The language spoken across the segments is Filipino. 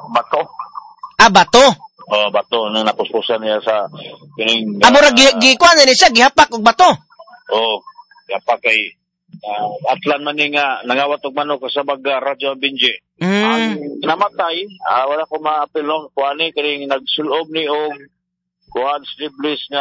bato. Bato. Bato na napuspusan niya sa kining Murag gikuan ni siya gihapak og bato. Gihapak kay atlan man ni nga nangawat og manok sa baga Radyo Binji. Ang namatay, wala ko maapilong kuani kining nagsulob ni og kuan sleeveless nga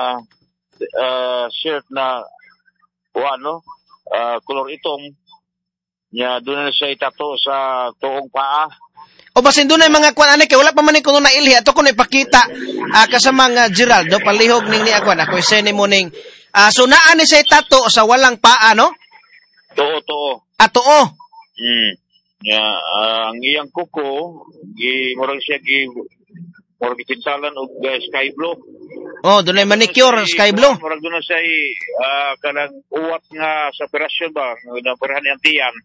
shirt na kuano color itong nya doon na siya itato sa tuong paa. O basin doon ay mga kuan ani kay wala pa man ni kuno na ilhi ato kuno ipakita kasama nga Geraldo palihog ning ni akuan ako isene mo ning so naa ni siya itato sa walang paa no? Too. Too. Ang iyang kuko murag siya murag pintalan og sky blue. Doon ay manicure sky blue. Murag doon siya kanang uwat nga sa operasyon ba nga operahan ang tiyan.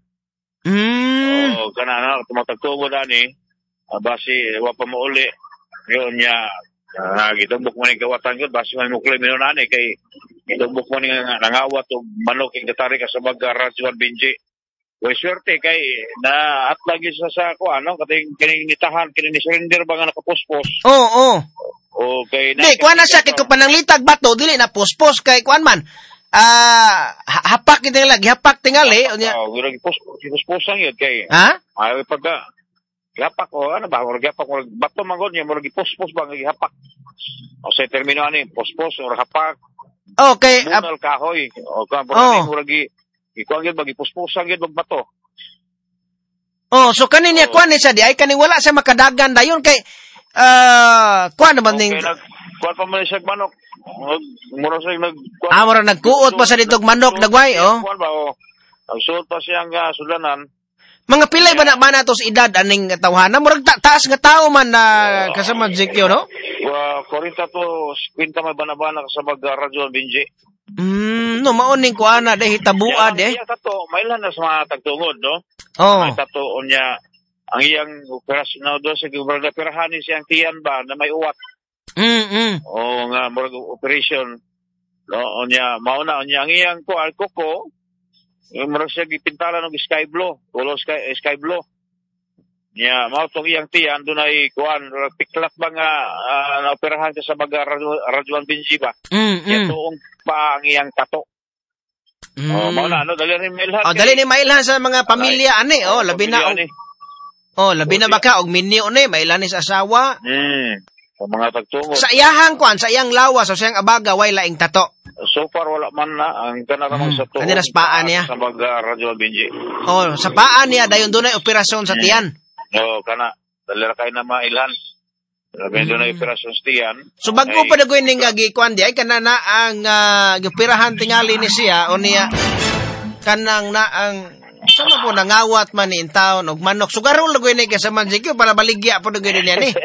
Kana tumatagtubo na ni basi wa pa mauli yon nya gitumbok mo ni gawatan gud basi man mo claim na ni kay gitumbok mo ni nangawat og manok ing katari ka sa baga Radyo Binji. Way swerte kay na at lagi sa kuano kating kining nitahan kining ni surrender ba nga nakapuspos. Okay na. Di kuan na siya kay pananglitag bato dili na puspos kay kuan man. Hapak tingali, hapak tingali. Wirag pusposan yun kay. Ay pagka hapak ano ba, wirag hapak, wirag bato mangod niya, wirag puspos ba ng hapak. O sa termino ani, puspos or hapak. Okay. Munal kahoy. O kan wirag ikuan gyud bagi pusposan gyud bag bato. So kanin niya kuan ni siya di ay kaning wala sa makadagan dayon kay kuan naman ning kuan pa man siya manok. Mura sa mura nagkuot pa sa ditog manok dagway Kuan ba ang suot pa siyang sulanan. Mga pilay ba na to sa edad aning tawhana murag taas nga tao man na kasama Jekyo no? 40 to 50 may banabana sa baga Radyo Binji. No maoning kuana de hitabuad Iya tato mailan na sa mga tagtungod no. May tato niya ang iyang operasyon na do sa guberna perahan siyang tiyan ba na may uwat. Nga murag operation no niya mauna niya ang iyang kuko murag siya gipintalan og sky blue color sky blue niya mao tong iyang tiyan dunay kuan piklat ba nga naoperahan sa baga Radyo Binji ba tuong pa ang iyang tato. Mauna dali ni mailhan dali ni mailhan sa mga pamilya ani labi na labi na baka og minyo ni mailhan ni sa asawa sa mga tagtungod. Sa iyahang kuan, sa iyang lawas, o sa iyang abaga, way laing tato. So far, wala man na. Ang kanarang sa tuong sa paan niya. Sa baga Radyo Binji. Sa paan niya, dayon doon ay operasyon sa tiyan. Kana. Dalira kayo na mailhan. Doon ay operasyon sa tiyan. So, bago pa dagoy ning gikuan di, ay kana na ang operahan tingali ni siya, o niya, kanang na ang sama po nangawat man ni taon og manok. So, garong lagoy ni sa manjikyo, para baligya po dagoy din yan eh.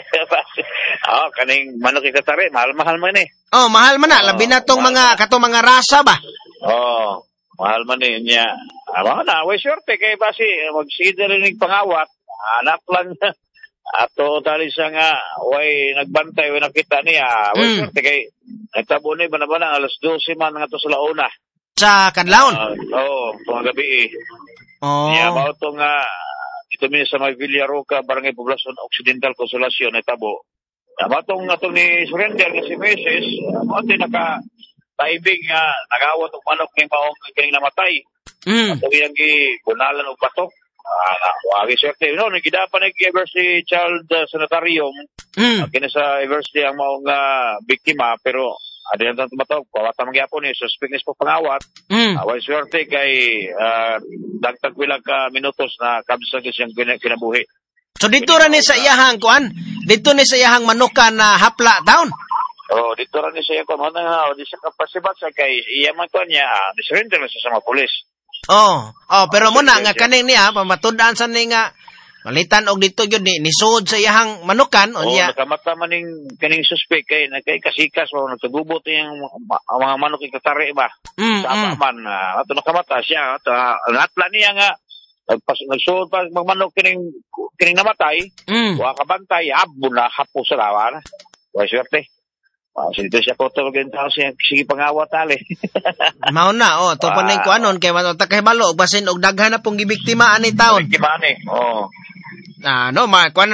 Kaning manok ikatari, mahal-mahal man eh. Mahal man na. Labi na tong mga rasa ba? Mahal man eh niya. Way swerte kay basi magsigid rin ng pangawat. Anak lang ato tali siya nga way nagbantay way nakita niya. Way swerte kay nagtabo ni bana-bana alas 12 man nga to sa launa. Sa kadlawon? Mga gabi eh. Niya mao to nga ito mi sa may Villaroca, Barangay Poblacion Occidental, Consolacion, Tabo. Matong ni surrender nga si Meses, ati taibig nga nagawat og manok ning maong kining namatay. Ato yang bunalan og batok. Wagi swerte no gidapan ni University Child Sanitarium. Kini sa university ang maong biktima pero adyan tang tumatawag pawata mangyapon ni suspect po pangawat. Wagi swerte kay dagtag pila ka minutos na kabsag siyang kinabuhi. So dito ra ni sa iyahang kuan, dito ni sa iyahang manukan na hapla taon. Dito ra ni sa iyang kuan di siya kapasibat sa kay iya man kuan niya, surrender na siya sa mga pulis. Pero muna nga kaning niya pamatud-an sa ni nga malitan og dito gyud ni sud sa iyahang manukan unya. Nakamata man ning kaning suspect kay kasikas o nagtagubot yung mga manok ikatari ba. Sama man ato nakamata siya natla niya nga nagsuot pa magmanok kining namatay, wa kabantay, na hapo sa lawan. Wa swerte. Dito siya ko to gantao siya sige pangawat ali. Mao na to pa ning kuanon kay mato kahibalo basin og daghan na pong gibiktima ani taon. Gibiktima ani. Kuan